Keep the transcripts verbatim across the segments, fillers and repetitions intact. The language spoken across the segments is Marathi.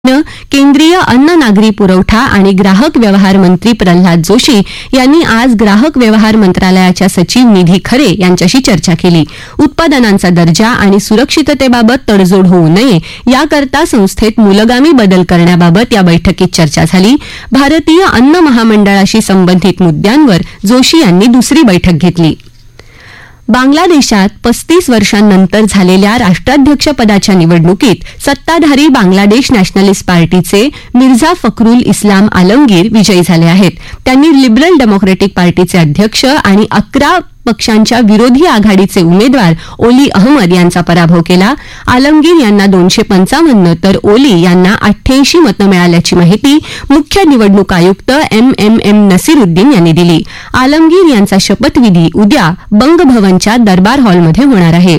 केंद्रीय अन्न नागरी पुरवठा आणि ग्राहक व्यवहार मंत्री प्रल्हाद जोशी यांनी आज ग्राहक व्यवहार मंत्रालयाच्या सचिव निधी खरे यांच्याशी चर्चा केली. उत्पादनांचा दर्जा आणि सुरक्षिततेबाबत तडजोड होऊ नये याकरता संस्थेत मूलगामी बदल करण्याबाबत या बैठकीत चर्चा झाली. भारतीय अन्न महामंडळाशी संबंधित मुद्द्यांवर जोशी यांनी दुसरी बैठक घेतली. बांगलादेशात पस्तीस वर्षांनंतर झालेल्या राष्ट्राध्यक्षपदाच्या निवडणुकीत सत्ताधारी बांगलादेश नॅशनलिस्ट पार्टीचे मिर्झा फखरुल इस्लाम आलमगीर विजयी झाले आहेत. त्यांनी लिबरल डेमोक्रेटिक पार्टीचे अध्यक्ष आणि अकरा पक्षांच्या विरोधी आघाडीचे उमेदवार ओली अहमद यांचा पराभव केला. आलमगीर यांना दोनशे पंचावन्न तर ओली यांना अठ्ठ्याऐंशी मतं मिळाल्याची माहिती मुख्य निवडणूक आयुक्त एम एम एम नसीरुद्दीन यांनी दिली. आलमगीर यांचा शपथविधी उद्या बंगभवनच्या दरबार हॉलमध्ये होणार आहे.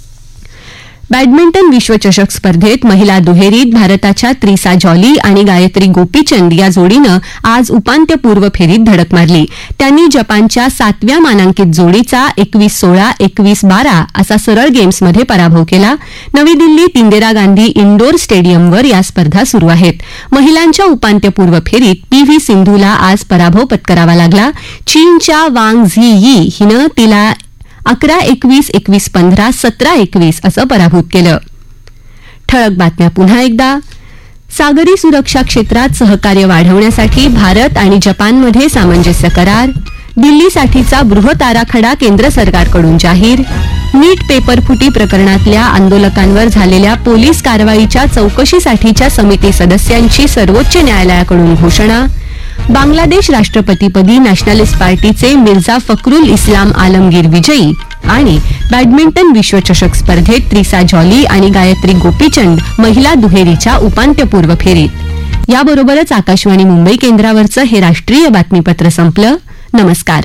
बॅडमिंटन विश्वचषक स्पर्धेत महिला दुहेरीत भारताच्या त्रिसा जॉली आणि गायत्री गोपीचंद या जोडीनं आज उपांत्यपूर्व फेरीत धडक मारली. त्यांनी जपानच्या सातव्या मानांकित जोडीचा एकवीस सोळा एकवीस बारा असा सरळ गेम्समध्ये पराभव केला. नवी दिल्लीत इंदिरा गांधी इंडोर स्टेडियमवर या स्पर्धा सुरू आहेत. महिलांच्या उपांत्यपूर्व फेरीत पी व्ही सिंधूला आज पराभव पत्करावा लागला. चीनच्या वांग झी यी हिनं तिला अकरा एकवीस एकवीस पंधरा सतरा एकवीस असं पराभूत केलं. ठळक बातम्या पुन्हा एकदा. सागरी सुरक्षा क्षेत्रात सहकार्य वाढवण्यासाठी भारत आणि जपानमध्ये सामंजस्य करार. दिल्लीसाठीचा बृहत आराखडा केंद्र सरकारकडून जाहीर. नीट पेपरफुटी प्रकरणातल्या आंदोलकांवर झालेल्या पोलीस कारवाईच्या चौकशीसाठीच्या समिती सदस्यांची सर्वोच्च न्यायालयाकडून घोषणा. बांगलादेश राष्ट्रपतीपदी नॅशनलिस्ट पार्टीचे मिर्झा फखरुल इस्लाम आलमगीर विजयी. आणि बॅडमिंटन विश्वचषक स्पर्धेत त्रिसा जॉली आणि गायत्री गोपीचंद महिला दुहेरीच्या उपांत्यपूर्व फेरीत. याबरोबरच आकाशवाणी मुंबई केंद्रावरचं हे राष्ट्रीय बातमीपत्र संपलं. नमस्कार.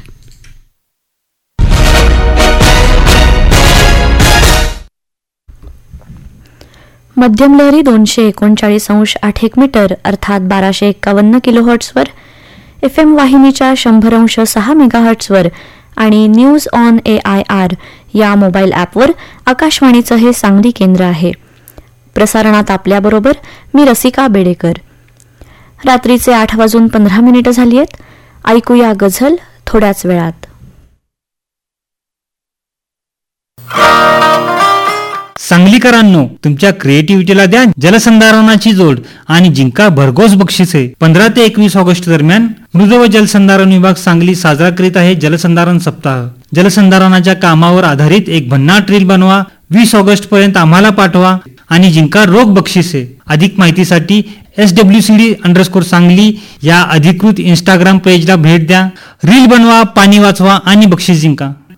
मध्यम लहरी दोनशे एकोणचाळीस अंश आठ एक मीटर अर्थात बाराशे एक्कावन्न किलोहर्ट्सवर, एफ एम वाहिनीच्या शंभर अंश सहा मेगाहर्ट्सवर आणि news on A I R या मोबाईल ॲपवर आकाशवाणीचं हे सांगली केंद्र आहे. प्रसारणात आपल्याबरोबर मी रसिका बेडेकर. रात्रीचे आठ वाजून पंधरा मिनिटं झाली आहेत. ऐकूया गझल थोड्याच वेळात. सांगलीकरांनो, तुमच्या क्रिएटिव्हिटीला द्या जलसंधारणाची जोड आणि जिंका भरघोस बक्षिसे. पंधरा ते एकवीस ऑगस्ट दरम्यान मृद व जलसंधारण विभाग सांगली साजरा करीत आहे जलसंधारण सप्ताह. जलसंधारणाच्या कामावर आधारित एक भन्नाट रील बनवा. वीस ऑगस्ट पर्यंत आम्हाला पाठवा आणि जिंका रोख बक्षिसे. अधिक माहितीसाठी S W C D underscore Sangli या अधिकृत इंस्टाग्राम पेजला भेट द्या. रील बनवा, पाणी वाचवा आणि बक्षीस जिंका.